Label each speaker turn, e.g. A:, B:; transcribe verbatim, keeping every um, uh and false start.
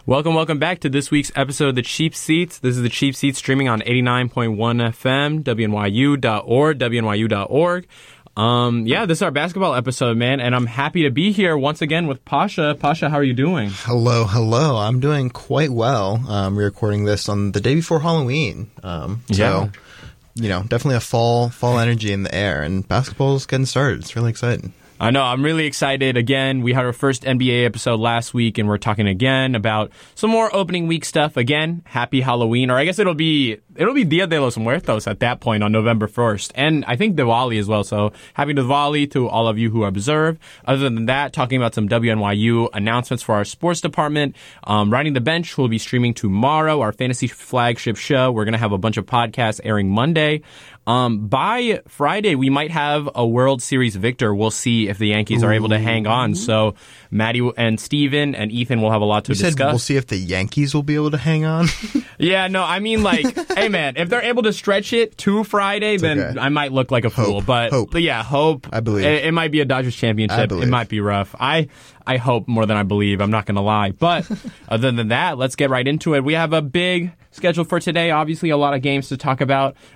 A: Welcome, welcome back to this week's episode of The Cheap Seats. This is The Cheap Seats streaming on eighty-nine point one F M, W N Y U dot org, W N Y U dot org. Um, yeah, this is our basketball episode, man, and I'm happy to be here once again with Pasha. Pasha, how are you doing?
B: Hello, hello. I'm doing quite well. Um, we're recording this on the day before Halloween. Um, so,
A: yeah.
B: you know, definitely a fall fall energy in the air, and basketball's getting started. It's really exciting.
A: I know. I'm really excited. Again, we had our first N B A episode last week, and we're talking again about some more opening week stuff. Again, happy Halloween, or I guess it'll be it'll be Dia de los Muertos at that point on November first, and I think Diwali as well. So happy Diwali to all of you who observe. Other than that, talking about some W N Y U announcements for our sports department. Um, Riding the Bench will be streaming tomorrow. Our fantasy flagship show. We're gonna have a bunch of podcasts airing Monday. Um, by Friday, we might have a World Series victor. We'll see if the Yankees are able to hang on. So Maddie and Steven and Ethan will have a lot to
B: you
A: discuss.
B: Said we'll see if the Yankees will be able to hang on.
A: Yeah, no, I mean, like, hey, man, if they're able to stretch it to Friday, it's then okay. I might look like a
B: hope.
A: fool. But,
B: hope.
A: but yeah, hope.
B: I believe.
A: It, it might be a Dodgers championship.
B: I believe.
A: It might be rough. I I hope more than I believe. I'm not going to lie. But other than that, let's get right into it. We have a big schedule for today. Obviously, a lot of games to talk about.